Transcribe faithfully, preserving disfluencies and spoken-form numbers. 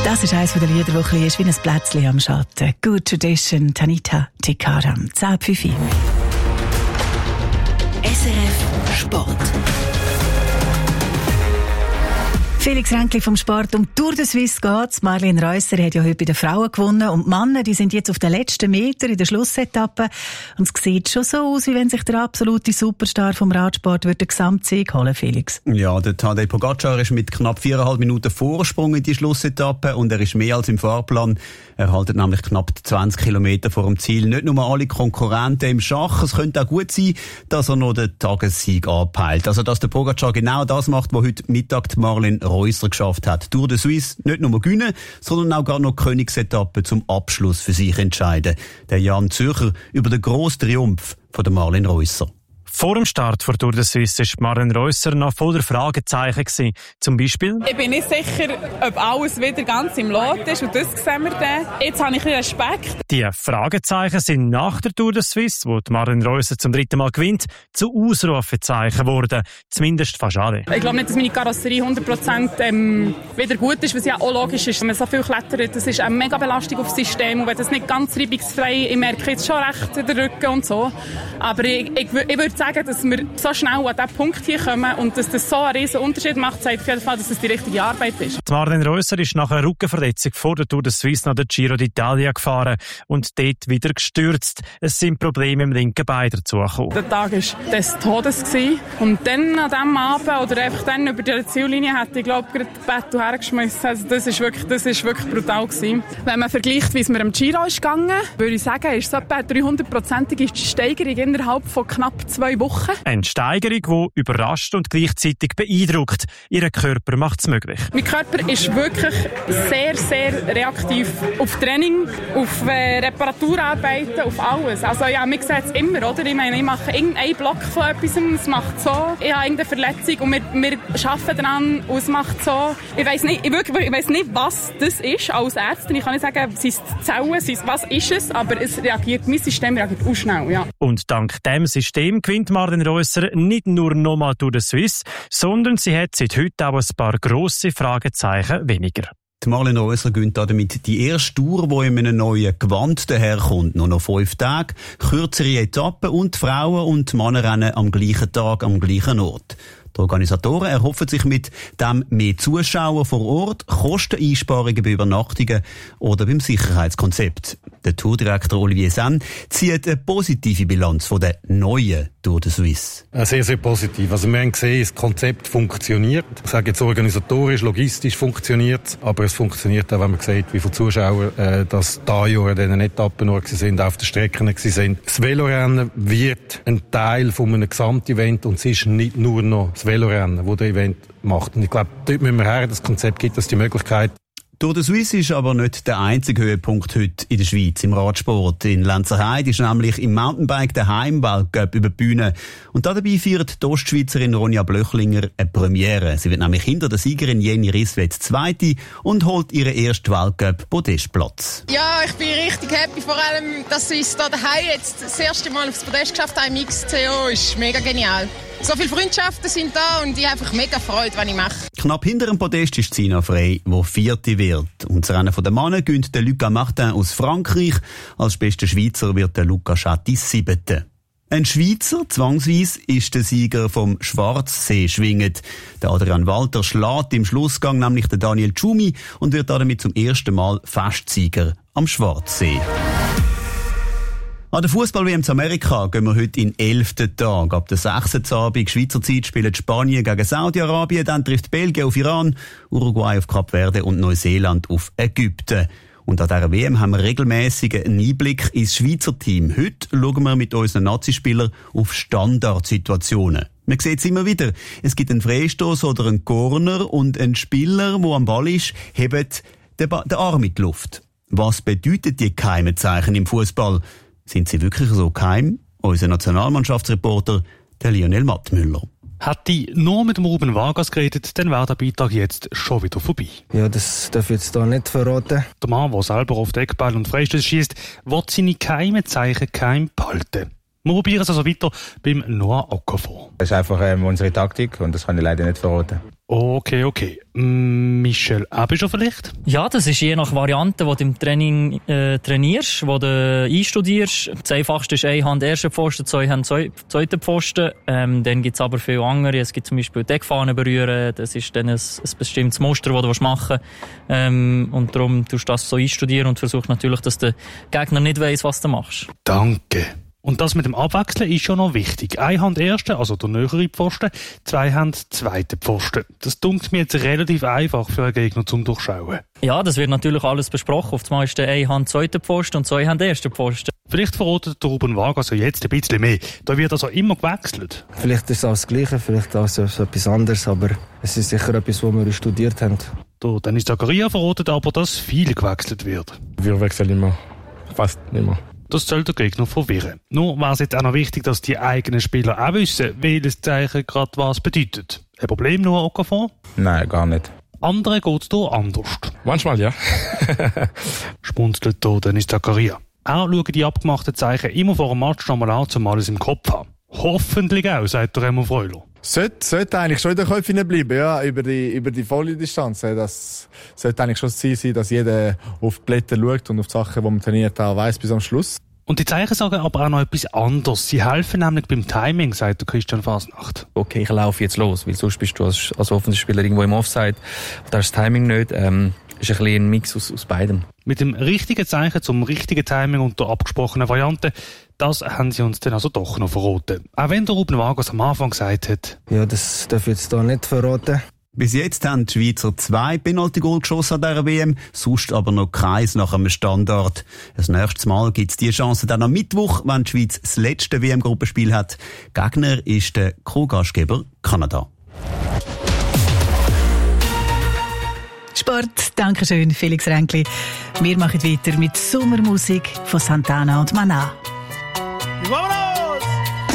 Das ist eines der Lieder, das ist wie ein Plätzchen am Schatten. Good Tradition, Tanita Tikaram, zehn Pfiffi. S R F Sport. Felix Ränkli vom Sport. Um Tour de Suisse geht's. Marlene Reusser hat ja heute bei den Frauen gewonnen. Und die Männer, die sind jetzt auf den letzten Meter in der Schlussetappe. Und es sieht schon so aus, wie wenn sich der absolute Superstar vom Radsport den Gesamtsieg holen, Felix. Ja, der Tadej Pogacar ist mit knapp viereinhalb Minuten Vorsprung in die Schlussetappe. Und er ist mehr als im Fahrplan. Er haltet nämlich knapp zwanzig Kilometer vor dem Ziel. Nicht nur alle Konkurrenten im Schach. Es könnte auch gut sein, dass er noch den Tagessieg anpeilt. Also, dass der Pogacar genau das macht, was heute Mittag die Marlene Reusser geschafft hat. Tour de Suisse nicht nur gewinnen, sondern auch gar noch Königsetappe zum Abschluss für sich entscheiden. Der Jan Zürcher über den grossen Triumph von der Marlene Reusser. Vor dem Start der Tour de Suisse war Marlene Reusser noch voller Fragezeichen gewesen. Zum Beispiel: Ich bin nicht sicher, ob alles wieder ganz im Lot ist, und das sehen wir dann. Jetzt habe ich ein bisschen Respekt. Die Fragezeichen sind nach der Tour de Suisse, wo die Marlene Reusser zum dritten Mal gewinnt, zu Ausrufezeichen geworden. Zumindest fast alle. Ich glaube nicht, dass meine Karosserie hundert Prozent ähm, wieder gut ist, was ja auch logisch ist. Wenn man so viel klettert, das ist eine mega Belastung auf das System. Und wenn das nicht ganz reibungsfrei ist, ich merke jetzt schon recht in den Rücken und so. Aber ich, ich, ich würde sagen, dass wir so schnell an diesen Punkt hier kommen und dass das so einen riesen Unterschied macht, zeigt auf jeden Fall, dass es die richtige Arbeit ist. Die Marlene Reusser ist nach einer Rückenverletzung vor der Tour de Suisse nach der Giro d'Italia gefahren und dort wieder gestürzt. Es sind Probleme im linken Bein dazugekommen. Der Tag war des Todes gewesen. Und dann an diesem Abend oder einfach dann über die Ziellinie hätte ich, glaube ich, das Bett hergeschmissen. Also das ist wirklich, das ist wirklich brutal gewesen. Wenn man vergleicht, wie es mir am Giro ist gegangen, würde ich sagen, ist es etwa dreihundertprozentige Steigerung innerhalb von knapp zwei Wochen. Eine Steigerung, die überrascht und gleichzeitig beeindruckt. Ihr Körper macht es möglich. Mein Körper ist wirklich sehr, sehr reaktiv auf Training, auf äh, Reparaturarbeiten, auf alles. Also ja, man sieht es immer, oder? Ich meine, ich mache irgendeinen Block von etwas und es macht so. Ich habe irgendeine Verletzung und wir, wir arbeiten daran und es macht so. Ich weiss nicht, ich wirklich, ich weiss nicht, was das ist als Ärztin. Ich kann nicht sagen, sind es Zellen, sind es, was ist es, aber es reagiert, mein System reagiert auch schnell, ja. Und dank dem System gewinnt Marlene Reusser nicht nur nochmal Tour de Suisse, sondern sie hat seit heute auch ein paar grosse Fragezeichen weniger. Die Marlene Reusser gewinnt damit die erste Tour, die in einem neuen Gewand daherkommt. Nur noch fünf Tage, kürzere Etappen und Frauen- und Männerrennen am gleichen Tag, am gleichen Ort. Die Organisatoren erhoffen sich mit dem mehr Zuschauer vor Ort, Kosteneinsparungen bei Übernachtungen oder beim Sicherheitskonzept. Der Tourdirektor Olivier Sen zieht eine positive Bilanz von der neuen Tour de Suisse. Sehr, sehr positiv. Also wir haben gesehen, das Konzept funktioniert. Ich sage jetzt organisatorisch, logistisch funktioniert es, aber es funktioniert auch, wenn man sieht, wie viele Zuschauer äh, das da Jahr in diesen Etappen nur sind, auf den Strecken sind. Das Velorennen wird ein Teil von einem Gesamtevent und es ist nicht nur noch das Velorennen, das der Event macht. Und ich glaube, dort müssen wir her, das Konzept gibt uns die Möglichkeit. Tour de Suisse ist aber nicht der einzige Höhepunkt heute in der Schweiz im Radsport. In Lenzerheide ist nämlich im Mountainbike der Heimweltcup über die Bühne. Und dabei feiert die Ostschweizerin Ronja Blöchlinger eine Premiere. Sie wird nämlich hinter der Siegerin Jenny Risswed Zweite und holt ihren ersten Weltcup-Podestplatz. Ja, ich bin richtig happy, vor allem, dass sie es hier daheim jetzt das erste Mal aufs Podest geschafft haben im X C O, ist mega genial. So viele Freundschaften sind da und ich habe einfach mega Freude, was ich mache. Knapp hinter dem Podest ist Sina Frey, die Vierte wird. Und das Rennen der Männer gönnt der Lucas Martin aus Frankreich. Als bester Schweizer wird der Luca Schattis Siebente. Ein Schweizer, zwangsweise, ist der Sieger vom Schwarzsee schwingend. Der Adrian Walter schlägt im Schlussgang nämlich den Daniel Tschumi und wird damit zum ersten Mal Festsieger am Schwarzsee. An der Fußball-W M zu Amerika gehen wir heute in den elften Tag. Ab der sechsten Abend Schweizer Zeit spielen Spanien gegen Saudi-Arabien, dann trifft Belgien auf Iran, Uruguay auf Kap Verde und Neuseeland auf Ägypten. Und an dieser W M haben wir regelmäßig einen Einblick ins Schweizer Team. Heute schauen wir mit unseren Nazispielern auf Standardsituationen. Man sieht es immer wieder. Es gibt einen Freistoß oder einen Corner und ein Spieler, der am Ball ist, hebt den, ba- den Arm in die Luft. Was bedeutet die geheimen Zeichen im Fußball? Sind sie wirklich so geheim? Unser Nationalmannschaftsreporter, der Lionel Mattmüller. Hätte ich nur mit dem Ruben Vargas geredet, dann wäre der Beitrag jetzt schon wieder vorbei. Ja, das darf ich jetzt hier nicht verraten. Der Mann, der selber auf den Eckball und Freistöße schiesst, will seine geheimen Zeichen geheim behalten. Wir probieren es also weiter beim Noah Okafor. Das ist einfach ähm, unsere Taktik und das kann ich leider nicht verraten. Okay, okay. Michel Aebischer vielleicht? Ja, das ist je nach Variante, die du im Training äh, trainierst, die du einstudierst. Das einfachste ist eine Hand erster Pfosten, zwei Hand zweiter Pfosten. Ähm, dann gibt es aber viele andere. Es gibt zum Beispiel Deckfahne berühren. Das ist dann ein, ein bestimmtes Muster, das du machen willst. Ähm, und darum tust du das so einstudieren und versuchst natürlich, dass der Gegner nicht weiss, was du machst. Danke. Und das mit dem Abwechseln ist schon noch wichtig. Eine Hand erste, also der nähere Pfosten, zwei Hand zweite Pfosten. Das dunkt mir jetzt relativ einfach für einen Gegner zum Durchschauen. Ja, das wird natürlich alles besprochen. Auf einmal ist eine Hand zweite Pfosten und zwei Hand erste Pfosten. Vielleicht verratet der Ruben Vargas also jetzt ein bisschen mehr. Da wird also immer gewechselt. Vielleicht ist es auch das Gleiche, vielleicht auch so etwas anderes, aber es ist sicher etwas, was wir studiert haben. Der Dennis Zakaria verratet aber, dass viel gewechselt wird. Wir wechseln immer. Fast immer. Das soll der Gegner verwirren. Nur wäre es jetzt auch noch wichtig, dass die eigenen Spieler auch wissen, welches Zeichen gerade was bedeutet. Ein Problem nur Okafor? Nein, gar nicht. Anderen geht es hier anders. Manchmal, ja. Spunzelt hier Dennis Zakaria. Auch schauen die abgemachten Zeichen immer vor dem Match nochmal an, zum alles im Kopf haben. Hoffentlich auch, sagt der Remo Freuler. Sollte, sollte eigentlich schon in den Köpfen bleiben, ja, über die, über die volle Distanz. Das sollte eigentlich schon das Ziel sein, dass jeder auf die Blätter schaut und auf die Sachen, die man trainiert, auch weiss bis am Schluss. Und die Zeichen sagen aber auch noch etwas anderes. Sie helfen nämlich beim Timing, sagt der Christian Fasnacht. Okay, ich laufe jetzt los, weil sonst bist du als, als Offensivspieler irgendwo im Offside. Da ist das Timing nicht. Ähm, ist ein bisschen ein Mix aus, aus beidem. Mit dem richtigen Zeichen zum richtigen Timing und der abgesprochenen Variante, das haben sie uns dann also doch noch verraten. Auch wenn der Ruben Vargas am Anfang gesagt hat. Ja, das darf ich jetzt da nicht verraten. Bis jetzt haben die Schweizer zwei Penalty-Goal geschossen an dieser W M, sonst aber noch keins nach einem Standard. Das nächste Mal gibt es die Chance dann am Mittwoch, wenn die Schweiz das letzte W M-Gruppenspiel hat. Gegner ist der Co-Gastgeber Kanada. Sport, danke schön, Felix Ränkli. Wir machen weiter mit Sommermusik von Santana und Maná. ¡Vámonos!